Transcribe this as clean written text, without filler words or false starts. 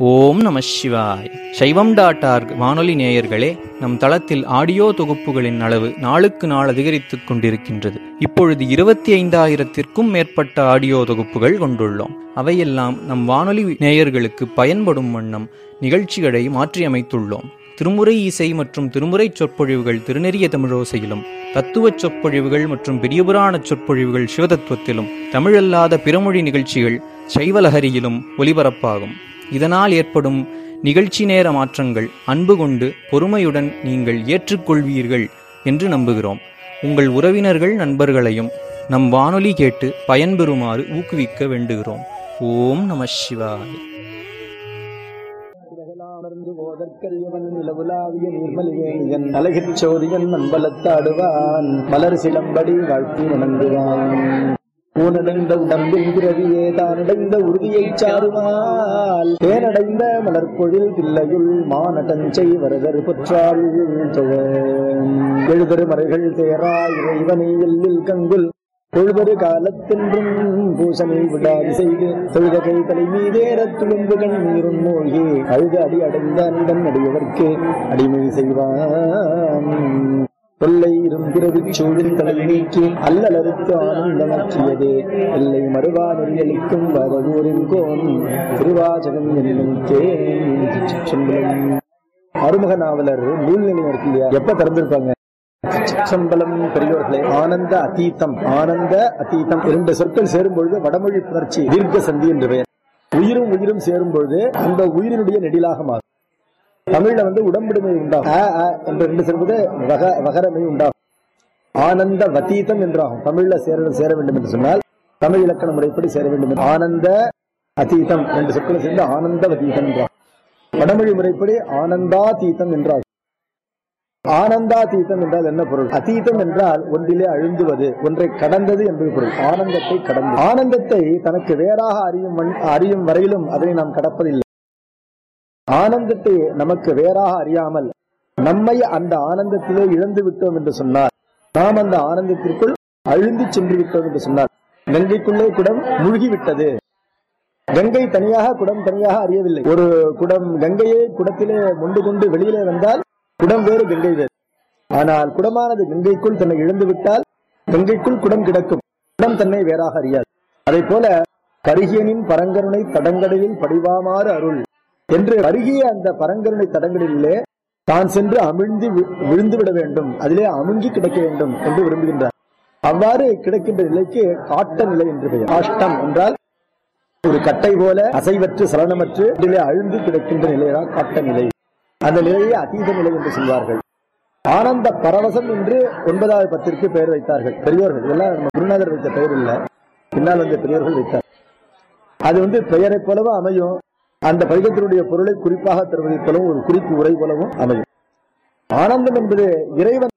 ஓம் நம சிவாய். சைவம்.org வானொலி நேயர்களே, நம் தளத்தில் ஆடியோ தொகுப்புகளின் அளவு நாளுக்கு நாள் அதிகரித்துக் கொண்டிருக்கின்றது. இப்பொழுது 25,000-த்திற்கும் மேற்பட்ட ஆடியோ தொகுப்புகள் கொண்டுள்ளோம். அவையெல்லாம் நம் வானொலி நேயர்களுக்கு பயன்படும் வண்ணம் நிகழ்ச்சிகளை மாற்றியமைத்துள்ளோம். திருமுறை இசை மற்றும் திருமுறை சொற்பொழிவுகள் திருநெறிய தமிழோசையிலும், தத்துவச் சொற்பொழிவுகள் மற்றும் பெரியபுராண சொற்பொழிவுகள் சிவதத்துவத்திலும், தமிழல்லாத பிறமொழி நிகழ்ச்சிகள் சைவலஹரியிலும் ஒலிபரப்பாகும். இதனால் ஏற்படும் நிகழ்ச்சி நேர மாற்றங்கள் அன்பு கொண்டு பொறுமையுடன் நீங்கள் ஏற்றுக்கொள்வீர்கள் என்று நம்புகிறோம். உங்கள் உறவினர்கள் நண்பர்களையும் நம் வானொலி கேட்டு பயன்பெறுமாறு ஊக்குவிக்க வேண்டுகிறோம். ஓம் நம சிவாய். மலர் சிலம்படி வாழ்த்தி வணங்குவான். ஊனடைந்த உடம்பின் பிறவியே தானடைந்த உறுதியை சாருமால் தேனடைந்த மலர்பொழில் பிள்ளையுள் மானடஞ்சை வரதர் பொற்றாள் எழுதரு மறைகள் தேரா இறைவனை எல்லில் கங்குல் பொழுதொரு காலத்தின்றும் பூசனை விடாது செய்து தொழுத கை தலை மீதேற துளும்பு கண்ணீரும் மூழ்கி அழுத அடி அடைந்த அண்டன் அடியவர்க்கு அடிமை செய்வான். தொல்லை இரும்பிறவி சூழில் தலை நீக்கி அல்லலறுத்து ஆனந்தமாக்கியதே எல்லை மறுவா நெறியளிக்கும் வரதூரின் கோன் திருவாசகம் என்னும் சொல்லும். அருமுக நாவலர் நூல் நிலையம் இருக்கு இல்லையா, எப்ப திறந்திருப்பாங்க? சம்பளம் பெரியோர்களே, ஆனந்த அதீதம். ஆனந்த அதீதம் இரண்டு சொற்கள் சேரும் பொழுது வடமொழி புணர்ச்சி தீர்க்க சந்தி என்று பெயர். உயிரும் உயிரும் சேரும் பொழுது அந்த உயிரினுடைய நெடிலாக மாறும். தமிழ்ல உடம்பிடுமை உண்டாகும். என்று ரெண்டு சேர்ந்து வகரமை உண்டாகும். ஆனந்த வதீதம் என்றாகும். தமிழ்ல சேர வேண்டும் என்று சொன்னால் தமிழ் இலக்கண முறைப்படி சேர வேண்டும். ஆனந்த அதீதம் ரெண்டு சொற்களை சேர்ந்து ஆனந்த வதீதம் என்றாகும். வடமொழி முறைப்படி ஆனந்தாதீதம் என்றாகும். ஆனந்தாதீதம் என்றால் என்ன பொருள்? அதீதம் என்றால் ஒன்றிலே அழுந்துவது, ஒன்றை கடந்தது என்பது பொருள். ஆனந்தத்தை கடந்து, ஆனந்தத்தை தனக்கு வேறாக அறியும் வரையிலும் அதனை நாம் கடப்பதில்லை. ஆனந்தத்தை நமக்கு வேறாக அறியாமல் நம்மை அந்த ஆனந்தத்திலே இழந்து விட்டோம் என்று சொன்னார், நாம் அந்த ஆனந்தத்திற்குள் அழுந்தி சென்று விட்டோம் என்று சொன்னார். கங்கைக்குள்ளே குடம் மூழ்கிவிட்டது. கங்கை தனியாக குடம் தனியாக அறியவில்லை. ஒரு குடம் கங்கையை குடத்திலே மொண்டு கொண்டு வெளியிலே வந்தால் குடம் வேறு கங்கை வேறு. ஆனால் குடமானது கங்கைக்குள் தன்னை இழந்து விட்டால் கங்கைக்குள் குடம் கிடக்கும். குடம் தன்னை வேறாக அறியாது. அதை போல கருகியனின் பரங்கருணை தடங்கடலில் படிவாமாறு அருள் என்று அருகிய அந்த பரங்கருணை தடங்களிலே தான் சென்று அமிழ்ந்து விழுந்து விட வேண்டும், அதிலே அமுங்கி கிடக்க வேண்டும் என்று விரும்புகின்றார். அவ்வாறு கிடக்கின்ற நிலைக்கு காட்ட நிலை என்று பெயர். காஷ்டம் என்றால் ஒரு கட்டை போல அசைவற்று சலனமற்று இதிலே அழுந்து கிடக்கின்ற நிலைதான் காட்ட நிலை. அந்த நிலையை அதீத நிலை என்று சொல்வார்கள். ஆனந்த பரவசம் என்று 9வது பத்திற்கு பெயர் வைத்தார்கள் பெரியோர்கள். எல்லாம் நம்ம குருநாதர் வைத்த பெயர் இல்ல, பின்னால் வந்த பெரியோர்கள் வைத்தார். அது பெயரை போலவும் அமையும், அந்த பதிகத்தினுடைய பொருளை குறிப்பாக தருவதை போலவும் ஒரு குறிப்பு உரை போலவும் அமையும். ஆனந்தம் என்பது இறைவன்